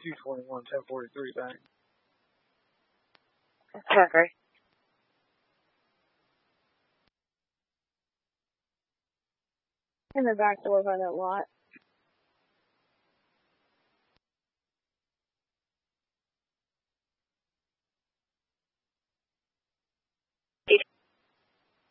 221, 1043 back. Okay. In the back door by that lot.